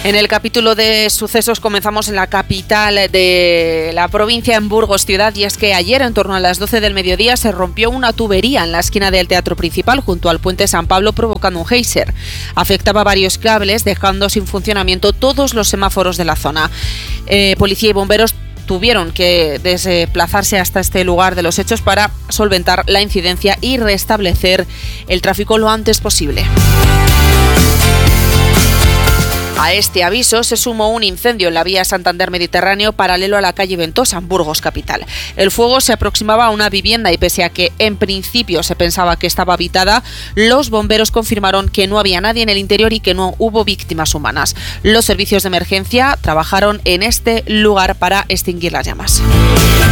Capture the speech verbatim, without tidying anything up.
En el capítulo de sucesos comenzamos en la capital de la provincia, en Burgos ciudad, y es que ayer en torno a las doce del mediodía se rompió una tubería en la esquina del Teatro Principal junto al puente San Pablo, provocando un geyser. Afectaba varios cables, dejando sin funcionamiento todos los semáforos de la zona. Eh, policía y bomberos tuvieron que desplazarse hasta este lugar de los hechos para solventar la incidencia y restablecer el tráfico lo antes posible. A este aviso se sumó un incendio en la vía Santander Mediterráneo paralelo a la calle Ventosa, en Burgos capital. El fuego se aproximaba a una vivienda y pese a que en principio se pensaba que estaba habitada, los bomberos confirmaron que no había nadie en el interior y que no hubo víctimas humanas. Los servicios de emergencia trabajaron en este lugar para extinguir las llamas.